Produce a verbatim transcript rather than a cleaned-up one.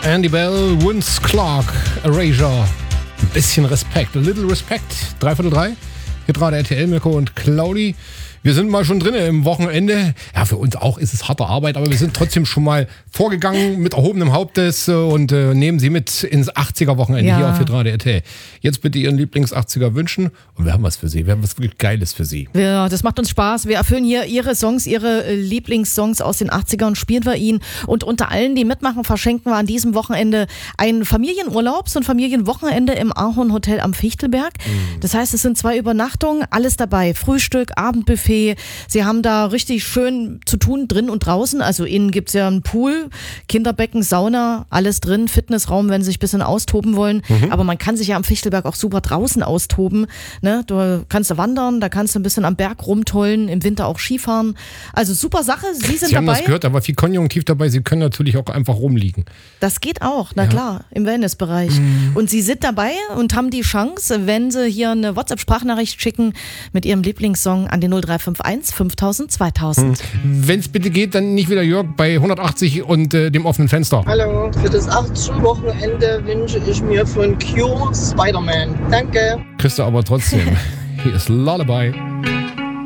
Andy Bell, Vince Clark, Erasure. Ein bisschen Respekt, a little Respect. Dreiviertel drei. Hier gerade R T L, Mirko und Claudi. Wir sind mal schon drin im Wochenende. Ja, für uns auch ist es harte Arbeit, aber wir sind trotzdem schon mal vorgegangen mit erhobenem Hauptes und äh, nehmen sie mit ins achtziger-Wochenende Ja. hier auf Hitradio R T L. Jetzt bitte Ihren Lieblings-achtziger wünschen und wir haben was für Sie. Wir haben was wirklich Geiles für Sie. Ja, das macht uns Spaß. Wir erfüllen hier Ihre Songs, Ihre äh, Lieblingssongs aus den achtzigern, spielen wir Ihnen. Und unter allen, die mitmachen, verschenken wir an diesem Wochenende einen Familienurlaub, so ein Familienwochenende im Ahorn Hotel am Fichtelberg. Mhm. Das heißt, es sind zwei Übernachtungen, alles dabei. Frühstück, Abendbuffet. Sie haben da richtig schön zu tun, drin und draußen. Also innen gibt es ja einen Pool, Kinderbecken, Sauna, alles drin, Fitnessraum, wenn sie sich ein bisschen austoben wollen. Mhm. Aber man kann sich ja am Fichtelberg auch super draußen austoben. Ne? Du kannst da wandern, da kannst du ein bisschen am Berg rumtollen, im Winter auch Skifahren. Also super Sache, Sie sind Sie haben dabei. das gehört, aber viel Konjunktiv dabei. Sie können natürlich auch einfach rumliegen. Das geht auch, na Ja. klar, im Wellnessbereich. Mhm. Und Sie sind dabei und haben die Chance, wenn Sie hier eine WhatsApp-Sprachnachricht schicken mit Ihrem Lieblingssong an die null drei fünf eins fünftausend zweitausend. Wenn es bitte geht, dann nicht wieder Jörg bei hundertachtzig und äh, dem offenen Fenster. Hallo, für das achtziger-Wochenende wünsche ich mir von Cure Spider-Man. Danke. Kriegst du aber trotzdem. Hier ist Lullaby.